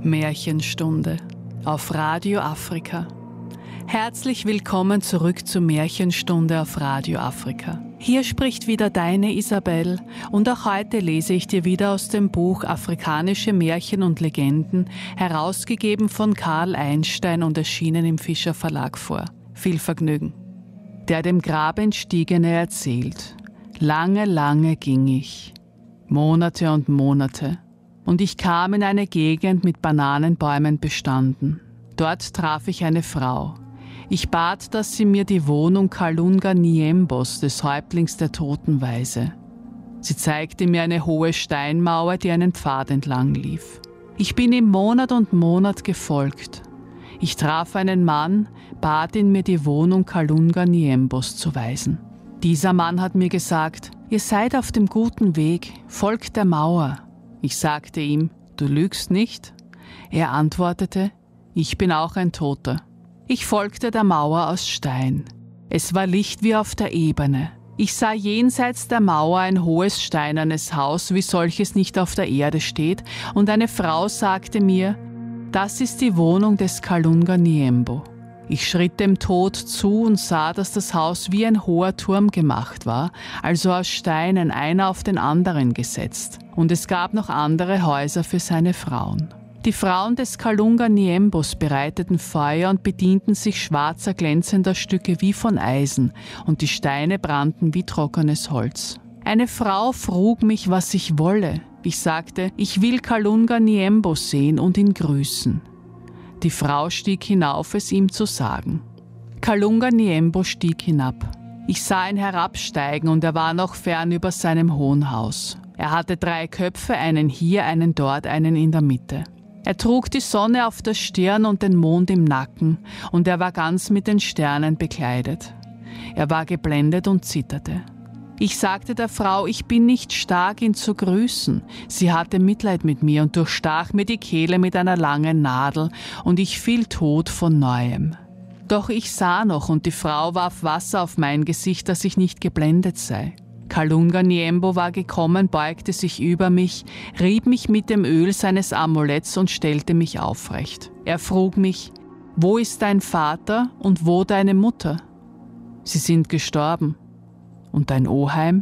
Märchenstunde auf Radio Afrika. Herzlich willkommen zurück zur Märchenstunde auf Radio Afrika. Hier spricht wieder deine Isabel und auch heute lese ich dir wieder aus dem Buch Afrikanische Märchen und Legenden, herausgegeben von Karl Einstein und erschienen im Fischer Verlag vor. Viel Vergnügen. Der dem Grab entstiegene erzählt: Lange, lange ging ich, Monate und Monate, und ich kam in eine Gegend mit Bananenbäumen bestanden. Dort traf ich eine Frau. Ich bat, dass sie mir die Wohnung Kalunga Niembos, des Häuptlings der Toten, weise. Sie zeigte mir eine hohe Steinmauer, die einen Pfad entlang lief. Ich bin ihm Monat und Monat gefolgt. Ich traf einen Mann, bat ihn, mir die Wohnung Kalunga Niembos zu weisen. Dieser Mann hat mir gesagt: Ihr seid auf dem guten Weg, folgt der Mauer. Ich sagte ihm: Du lügst nicht? Er antwortete: Ich bin auch ein Toter. Ich folgte der Mauer aus Stein. Es war Licht wie auf der Ebene. Ich sah jenseits der Mauer ein hohes steinernes Haus, wie solches nicht auf der Erde steht, und eine Frau sagte mir: Das ist die Wohnung des Kalunga Niembo. Ich schritt dem Tod zu und sah, dass das Haus wie ein hoher Turm gemacht war, also aus Steinen, einer auf den anderen gesetzt. Und es gab noch andere Häuser für seine Frauen. Die Frauen des Kalunga Niembos bereiteten Feuer und bedienten sich schwarzer, glänzender Stücke wie von Eisen, und die Steine brannten wie trockenes Holz. Eine Frau frug mich, was ich wolle. Ich sagte: Ich will Kalunga Niembo sehen und ihn grüßen. Die Frau stieg hinauf, es ihm zu sagen. Kalunga Niembo stieg hinab. Ich sah ihn herabsteigen, und er war noch fern über seinem hohen Haus. Er hatte 3 Köpfe, einen hier, einen dort, einen in der Mitte. Er trug die Sonne auf der Stirn und den Mond im Nacken, und er war ganz mit den Sternen bekleidet. Er war geblendet und zitterte. Ich sagte der Frau: Ich bin nicht stark, ihn zu grüßen. Sie hatte Mitleid mit mir und durchstach mir die Kehle mit einer langen Nadel, und ich fiel tot von Neuem. Doch ich sah noch, und die Frau warf Wasser auf mein Gesicht, dass ich nicht geblendet sei. Kalunga Niembo war gekommen, beugte sich über mich, rieb mich mit dem Öl seines Amuletts und stellte mich aufrecht. Er frug mich: Wo ist dein Vater und wo deine Mutter? Sie sind gestorben. Und dein Oheim?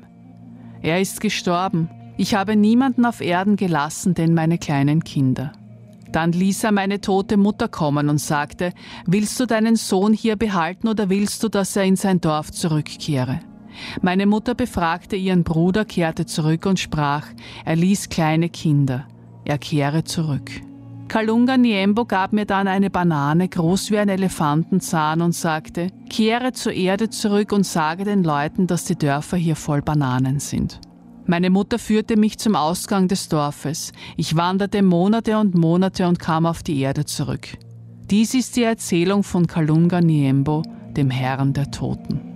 Er ist gestorben. Ich habe niemanden auf Erden gelassen, denn meine kleinen Kinder. Dann ließ er meine tote Mutter kommen und sagte: Willst du deinen Sohn hier behalten oder willst du, dass er in sein Dorf zurückkehre? Meine Mutter befragte ihren Bruder, kehrte zurück und sprach: Er ließ kleine Kinder. Er kehre zurück. Kalunga Niembo gab mir dann eine Banane, groß wie ein Elefantenzahn, und sagte: Kehre zur Erde zurück und sage den Leuten, dass die Dörfer hier voll Bananen sind. Meine Mutter führte mich zum Ausgang des Dorfes. Ich wanderte Monate und Monate und kam auf die Erde zurück. Dies ist die Erzählung von Kalunga Niembo, dem Herrn der Toten.